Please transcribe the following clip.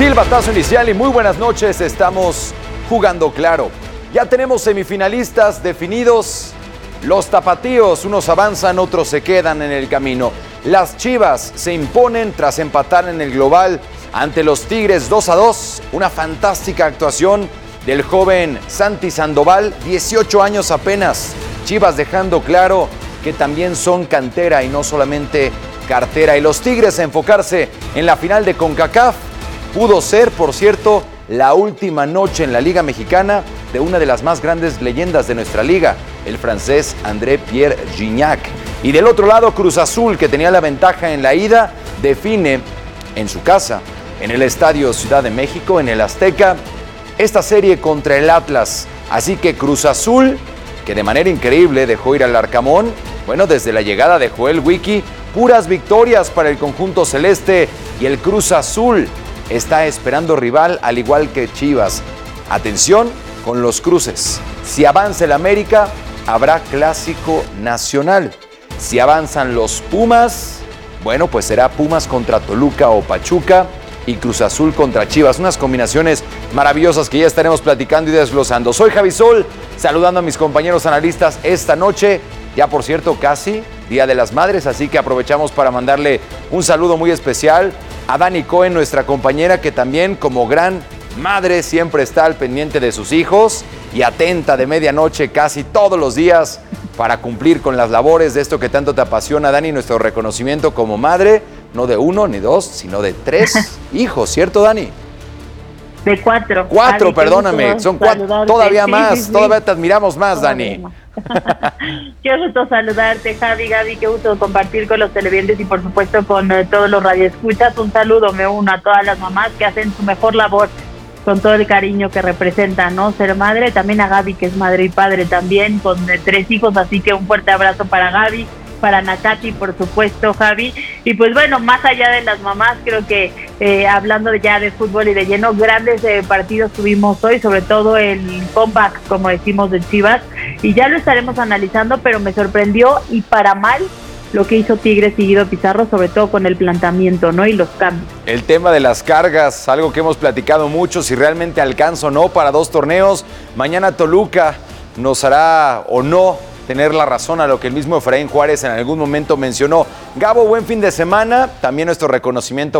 Silbatazo inicial y muy buenas noches, estamos jugando claro. Ya tenemos semifinalistas definidos. Los tapatíos, unos avanzan, otros se quedan en el camino. Las Chivas se imponen tras empatar en el global ante los Tigres 2-2. Una fantástica actuación del joven Santi Sandoval, 18 años apenas. Chivas dejando claro que también son cantera y no solamente cartera. Y los Tigres a enfocarse en la final de CONCACAF. Pudo ser, por cierto, la última noche en la Liga Mexicana de una de las más grandes leyendas de nuestra liga, el francés André-Pierre Gignac. Y del otro lado, Cruz Azul, que tenía la ventaja en la ida, define en su casa, en el Estadio Ciudad de México, en el Azteca, esta serie contra el Atlas. Así que Cruz Azul, que de manera increíble dejó ir al Arcamón, bueno, desde la llegada de Joel Wiki, puras victorias para el conjunto celeste, y el Cruz Azul está esperando rival, al igual que Chivas. Atención con los cruces. Si avanza el América, habrá clásico nacional. Si avanzan los Pumas, bueno, pues será Pumas contra Toluca o Pachuca y Cruz Azul contra Chivas. Unas combinaciones maravillosas que ya estaremos platicando y desglosando. Soy Javi Sol, saludando a mis compañeros analistas esta noche. Ya, por cierto, casi Día de las Madres, así que aprovechamos para mandarle un saludo muy especial a Dani Cohen, nuestra compañera, que también como gran madre siempre está al pendiente de sus hijos y atenta de medianoche casi todos los días para cumplir con las labores de esto que tanto te apasiona, Dani. Nuestro reconocimiento como madre, no de uno ni dos, sino de 3 hijos, ¿cierto, Dani? De 4. 4, perdóname, son 4, todavía más, sí. Todavía te admiramos más, Dani. Qué gusto saludarte, Javi, Gaby, qué gusto compartir con los televidentes y por supuesto con todos los radioescuchas. Un saludo, me uno a todas las mamás que hacen su mejor labor con todo el cariño que representa, ¿no? Ser madre, también a Gaby, que es madre y padre también, con 3 hijos, así que un fuerte abrazo para Gaby, para Nakati, por supuesto, Javi. Y pues bueno, más allá de las mamás, creo que hablando ya de fútbol y de lleno, grandes partidos tuvimos hoy, sobre todo el comeback, como decimos, de Chivas, y ya lo estaremos analizando, pero me sorprendió y para mal lo que hizo Tigres y Guido Pizarro, sobre todo con el planteamiento, ¿no? Y los cambios. El tema de las cargas, algo que hemos platicado mucho, si realmente alcanza o no para 2 torneos. Mañana Toluca nos hará o no tener la razón a lo que el mismo Efraín Juárez en algún momento mencionó. Gabo, buen fin de semana. También nuestro reconocimiento